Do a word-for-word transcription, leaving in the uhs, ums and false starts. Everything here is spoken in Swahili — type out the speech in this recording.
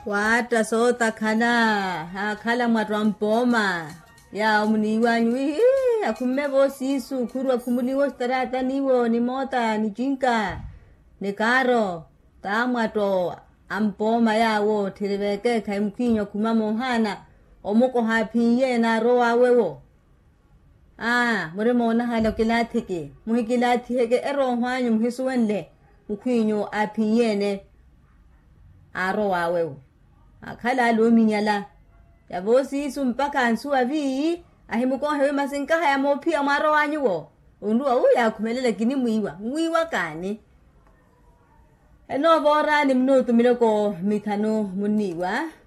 Wata sota kana ha khala mwatwa mpoma ya umniwa nywi akumebo sisu kurwa kumuliwo starata niwo ni mota ni jinka ni karo ta mwato ampoma yawo tiribeke kaimkinyo kumamo hana omoko hapiye na roa wewo ah muri mona hala kilatike muhikilati hege ero hwanyu muhisuwenle mukwinyo apiyene aro wawewo akhala lo minyala yabosi sumpaka ansuwa vi ahimuko hewe masinka haya mopia maro wanyuwo unduwa uya kumelele kini muiwa muiwa kani eno bora ni mnotu miloko mitano muniwa